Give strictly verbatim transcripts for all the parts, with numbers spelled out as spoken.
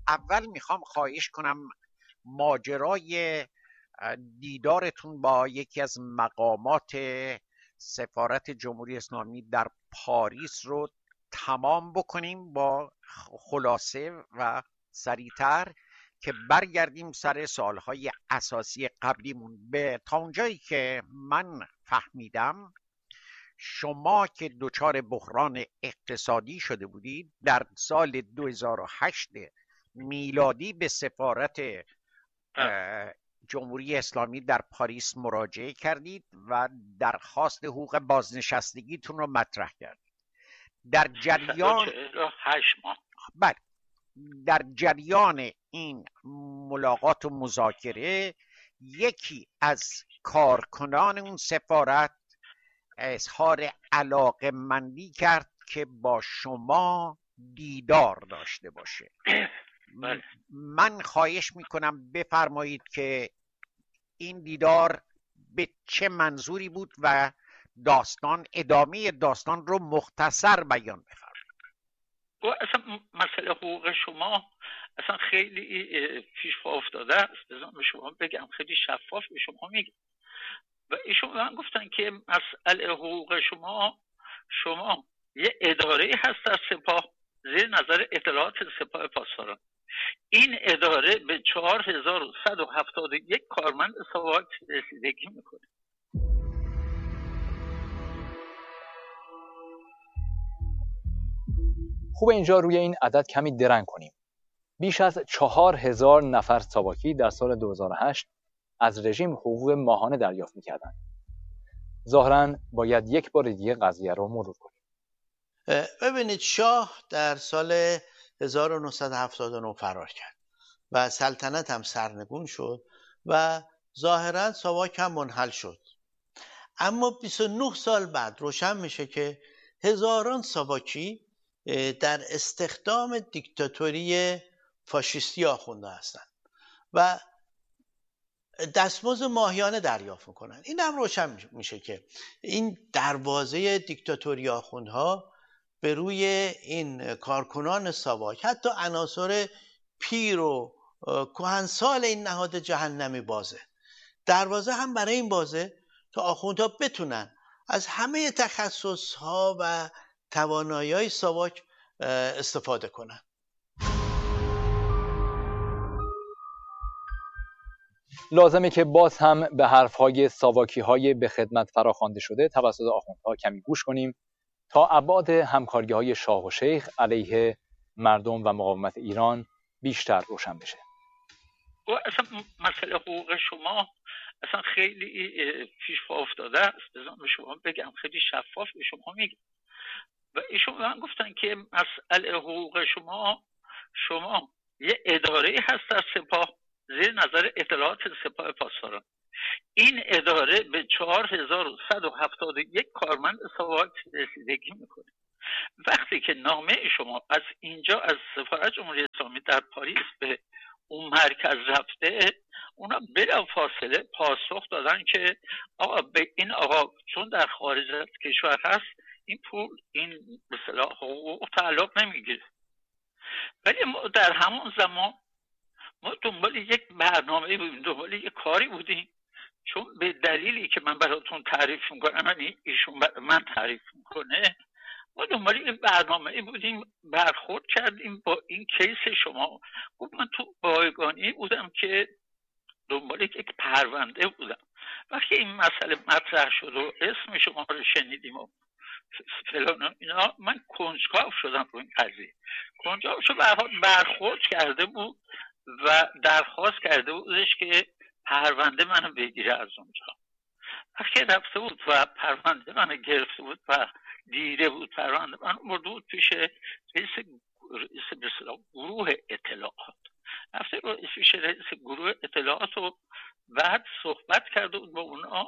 اول میخوام خواهش کنم ماجرای دیدارتون با یکی از مقامات سفارت جمهوری اسلامی در پاریس رو تمام بکنیم با خلاصه و سریعتر که برگردیم سر سوالهای اساسی قبلیمون. به تا اونجایی که من فهمیدم شما که دچار بحران اقتصادی شده بودید در سال دو هزار و هشت میلادی به سفارت جمهوری اسلامی در پاریس مراجعه کردید و درخواست حقوق بازنشستگیتون رو مطرح کردید. در جریان هشت ماه بله در جریان این ملاقات و مذاکره یکی از کارکنان اون سفارت اظهار علاقه‌مندی کرد که با شما دیدار داشته باشه. من خواهش میکنم بفرمایید که این دیدار به چه منظوری بود و داستان ادامه داستان رو مختصر بیان بفرمایید. و اصلا مسئله حقوق شما اصلا خیلی پیش پا افتاده است. بذارم به شما بگم، خیلی شفاف به شما میگم. و ایشون من گفتن که مسئله حقوق شما شما یه اداره هست در سپاه زیر نظر اطلاعات سپاه پاسداران. این اداره به چهار هزار و صد و هفتاد و یک کارمند ساواک رسیدگی میکنه. خوب اینجا روی این عدد کمی درنگ کنیم. بیش از چهار هزار نفر ساواکی در سال دو هزار و هشت از رژیم حقوق ماهانه دریافت می‌کردند. ظاهراً باید یک بار دیگه قضیه رو مرور کنیم. ببینید، شاه در سال هزار و نهصد و هفتاد و نه فرار کرد و سلطنت هم سرنگون شد و ظاهراً ساواک هم منحل شد. اما بیست و نه سال بعد روشن میشه که هزاران ساواکی در استخدام دیکتاتوری فاشیستی آخونده هستند و دستمزد ماهیانه دریافت میکنن. این هم روشن میشه که این دروازه دیکتاتوری آخوندها به روی این کارکنان ساواک، حتی عناصر پیر و کهنسال این نهاد جهنمی بازه. دروازه هم برای این بازه تا آخوندها بتونن از همه تخصصها و توانایی‌های ساواک استفاده کنن. لازمه که باز هم به حرف‌های ساواکی‌های به خدمت فراخوانده شده توسط آخوندها کمی گوش کنیم تا ابعاد همکاری‌های شاه و شیخ علیه مردم و مقاومت ایران بیشتر روشن بشه. و اصلا مسئله حقوق شما اصلا خیلی پیش پا افتاده است. بذارم به شما بگم، خیلی شفاف به شما میگم. و ایشون من گفتن که مسئله حقوق شما شما یه اداره هست در سپاه زیر نظر اطلاعات سپاه پاسداران. این اداره به چهار هزار و صد و هفتاد و یک کارمند ساواک رسیدگی میکنه. وقتی که نامه شما از اینجا از سفارت جمهوری اسلامی در پاریس به اون مرکز رفته، اونا بلا فاصله پاسخ دادن که آقا به این آقا چون در خارج از کشور هست این پول این به اصطلاح حقوق تعلق نمیگیره. ولی ما در همون زمان ما دنبال یک برنامه بودیم، دنبال یک کاری بودیم، چون به دلیلی که من براتون تعریف میکنم، یعنی ایشون من تعریف میکنه، ما دنبال یک برنامه بودیم، برخورد کردیم با این کیس شما. گفت من تو بایگانی بودم که دنبال یک پرونده بودم. وقتی این مسئله مطرح شد و اسم شما رو شنیدیم و فلان اینا، من کنجکاو شدم رو این قضیه. کنجکاو شد، به هر حال برخورد کرده بود و درخواست کرده بودش که پرونده منو بگیره از اونجا. وقتی رفته بود و پرونده منو گرفته بود و دیده بود پرونده منو، برده بود پیش رئیس رئیس گروه اطلاعات. رفته رو پیش رئیس گروه اطلاعات و بعد صحبت کرده بود با اونا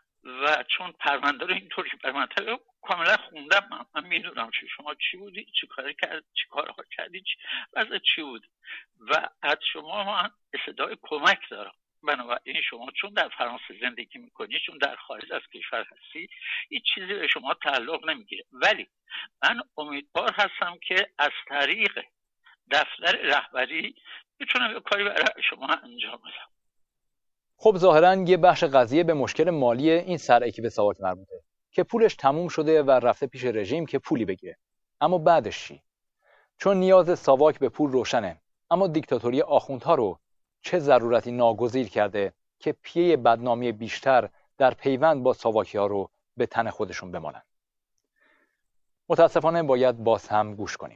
و چون پرونده رو اینطوری پرونده رو کاملا خوندم، من, من میدونم چی شما چی بودی، چی کار کرد، چی کارها کردی، چی وضع چی بود و از شما من صدای کمک دارم. بنابراین شما چون در فرانسه زندگی میکنی، چون در خارج از کشور هستی، هیچ چیزی به شما تعلق نمیگیره. ولی من امیدوار هستم که از طریق دفتر رهبری میتونم یه کاری برای شما انجام بدم. خب ظاهراً یه بخش قضیه به مشکل مالی این سرکیب ساواک مربوطه که پولش تموم شده و رفته پیش رژیم که پولی بگیره. اما بعدش چی؟ چون نیاز ساواک به پول روشنه، اما دیکتاتوری آخوندها رو چه ضرورتی ناگزیر کرده که پیه بدنامی بیشتر در پیوند با ساواکی‌ها رو به تن خودشون بمانن؟ متاسفانه باید باز هم گوش کنیم.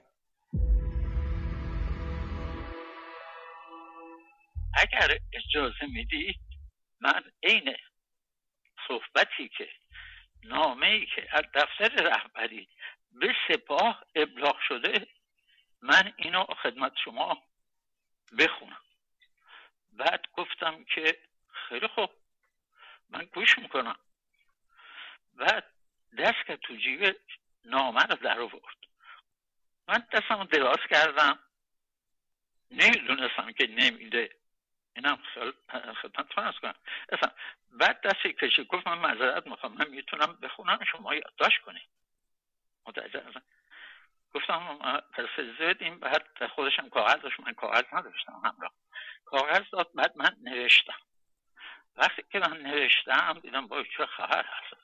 اگر اجازه میدید من عین صحبتی که نامه‌ای که از دفتر رهبری به سپاه ابلاغ شده من اینو خدمت شما بخونم. بعد گفتم که خیلی خوب من گوش میکنم. بعد دست که تو جیب نامه رو در آورد. من دستم رو دراز کردم، نمیدونستم که نمیده، اینم خدمتتون عرض کنم. بعد دستی کشید گفت من معذرت میخوام، من میتونم بخونم شما یادداشت کنید. متوجه هستم. گفتم پس زدیم. بعد خودشم کاغذ داشت، من کاغذ نداشتم همراه، کاغذ داد. بعد من نوشتم. وقتی که من نوشتم دیدم با چه خبر هست.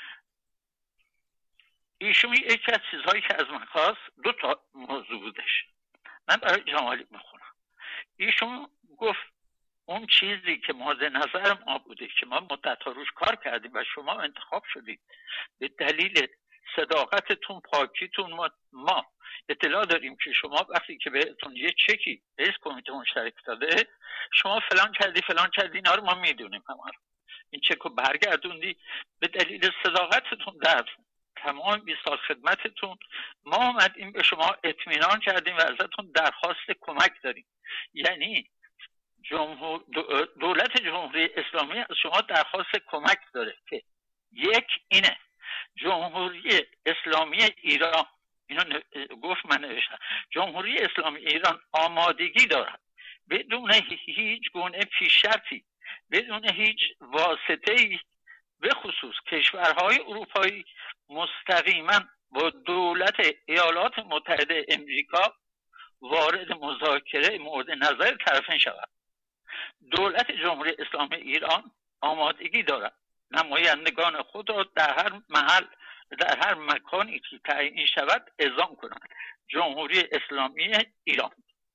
ایشون یکی از چیزهایی که از من خواست دو تا موضوع بودش. من برای جمالی میخونم. ایشون گفت اون چیزی که مورد نظر ما بوده که ما مدت‌ها روش کار کردیم و شما انتخاب شدید به دلیل صداقتتون، پاکیتون، ما, ما اطلاع داریم که شما وقتی که بهتون یه چکی رئیس کمیته مشترک داده شما فلان کردی فلان کردی، اینا رو ما میدونیم. همه این چکو برگردوندی به دلیل صداقتتون در تمام بیست سال خدمتتون ما اومدیم به شما اطمینان کردیم و ازتون درخواست کمک داریم. یعنی جمهور دولت جمهوری اسلامی از شما درخواست کمک داره که یک اینه جمهوری اسلامی ایران، اینو گفت من نوشتم، جمهوری اسلامی ایران آمادگی دارد بدون هیچ گونه پیش شرطی، بدون هیچ واسطه‌ای، به خصوص کشورهای اروپایی مستقیما با دولت ایالات متحده امریکا وارد مذاکره مورد نظر طرفین شود. دولت جمهوری اسلامی ایران آمادگی دارد نمایندگان خود را در هر محل در هر مکانی که تعیین شود اعزام کنند. جمهوری اسلامی ایران.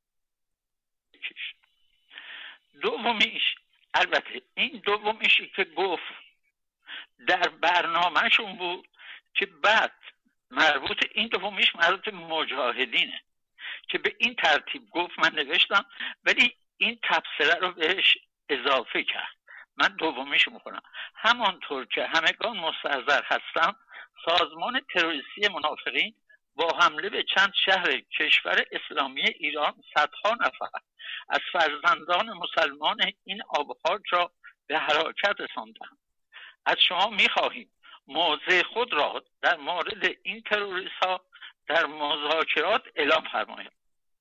دومیش، البته این دومیشی که گفت در برنامهشون بود که بعد مربوط این دومیش مربوط به مجاهدینه که به این ترتیب گفت. من نوشتم ولی این تبصره رو بهش اضافه کرد. من دومیش میکنم. همانطور که همگان مستحضر هستم سازمان تروریستی منافقین با حمله به چند شهر کشور اسلامی ایران صدها نفر از فرزندان مسلمان این آبخاک را به حراکت رساندند. از شما میخواهیم موضع خود را در مورد این تروریست ها در مذاکرات اعلام فرمایید.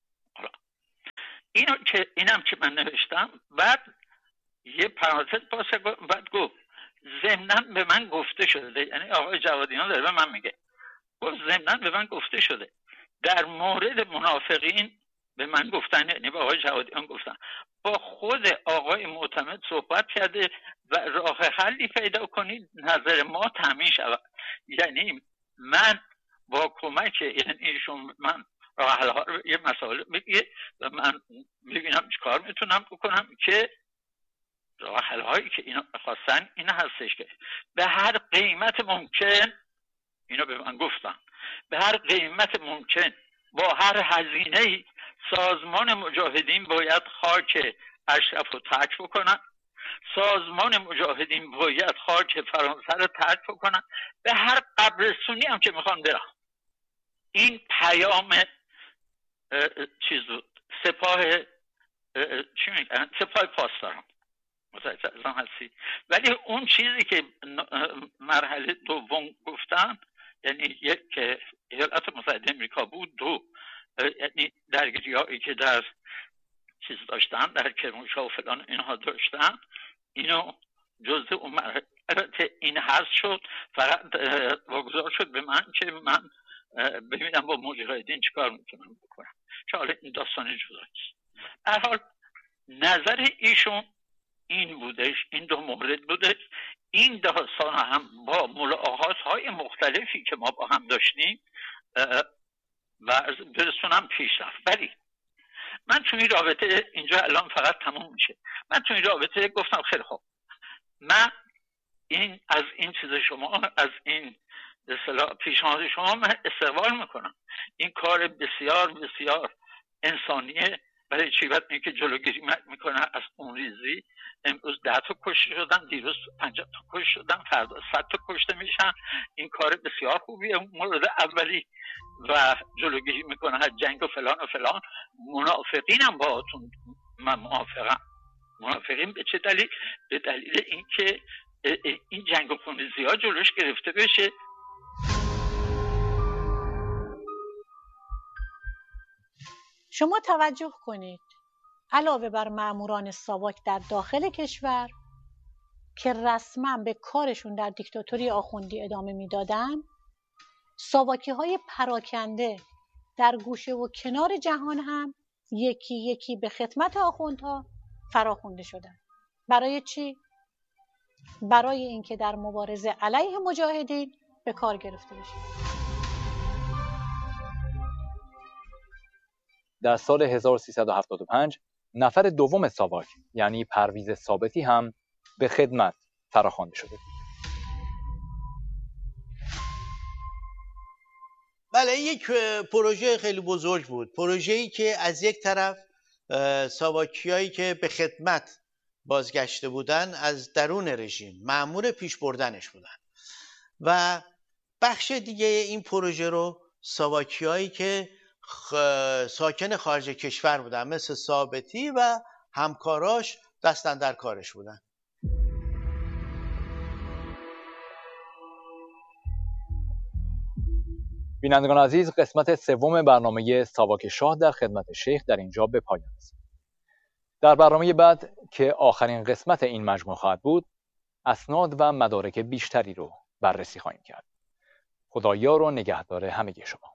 اینو که اینم که من نوشتم. بعد یه پرانتز پاسه بعد گفت ضمناً به من گفته شده، یعنی آقای جوادیان داره به من میگه، گفت ضمناً به من گفته شده در مورد منافقین به من گفتن، یعنی به آقای جوادیان گفتن، با خود آقای معتمد صحبت کرده و راه حلی پیدا کنید نظر ما تامین شود. یعنی من با کمک یعنی ایشون من راه حل ها رو یه مسائل بگه و من ببینم چیکار میتونم بکنم که راه حل هایی که اینا خواستن این هستش که به هر قیمت ممکن، اینو به من گفتن، به هر قیمت ممکن با هر هزینه‌ای سازمان مجاهدین باید خاک اشرف رو ترک بکنن، سازمان مجاهدین باید خاک فرانسه رو ترک بکنن، به هر قبرستونی هم که میخوان برن. این پیام چیز بود. سپاه چی میگن؟ سپاه پاسداران. متوجه هستی؟ ولی اون چیزی که مرحله دوم گفتن، یعنی یک که ایالات متحده امریکا بود، دو یعنی درگیری‌هایی که در چیز داشتن در کرمانشاه و فلان اینها داشتن، اینو جزء اون مرحله این هست شد. فقط واگذار شد به من که من ببینم با مجاهدین چیکار میتونم بکنم. چه حالا این داستان جداست. هر حال نظر ایشون این بودش، این دو مورد بودش. این داستان هم با ملاحظات های مختلفی که ما با هم داشتیم و برسونم پیش رفت. ولی من تو این رابطه اینجا الان فقط تموم میشه. من تو این رابطه گفتم خیلی خوب، من این از این چیز شما، از این اصطلاح پیشنهاد شما من استقبال میکنم. این کار بسیار بسیار انسانیه. برای چی؟ بعد اینکه جلوگیری میکنه از خونریزی. امروز ده تا کشته شدن، دیروز پنجاه تا کشته شدن، فردا صد تا کشته میشن. این کار بسیار خوبیه مورد اولی و جلوگیری میکنه از جنگ و فلان و فلان. منافقینم باهاتون من موافقم. منافقین به چه دلیل؟ به دلیل اینکه این جنگ و خونریزی ها جلوش گرفته بشه. شما توجه کنید علاوه بر ماموران ساواک در داخل کشور که رسما به کارشون در دیکتاتوری آخوندی ادامه میدادن، ساواکی های پراکنده در گوشه و کنار جهان هم یکی یکی به خدمت آخوندها فراخوانده شدن. برای چی؟ برای اینکه در مبارزه علیه مجاهدین به کار گرفته بشه. در سال هزار و سیصد و هفتاد و پنج نفر دوم ساواک یعنی پرویز ثابتی هم به خدمت فراخوانده شده. بله، یک پروژه خیلی بزرگ بود. پروژه‌ای که از یک طرف ساواکیایی که به خدمت بازگشته بودن از درون رژیم مأمور پیش بردنش بودن و بخش دیگه این پروژه رو ساواکیایی که ساکن خارج کشور بودن مثل ثابتی و همکاراش دستن در کارش بودن. بینندگان عزیز، قسمت سوم برنامه ساواک شاه در خدمت شیخ در اینجا به پایان است. در برنامه بعد که آخرین قسمت این مجموعه خواهد بود، اسناد و مدارک بیشتری رو بررسی خواهیم کرد. خدایا رو نگهدار همگی شما.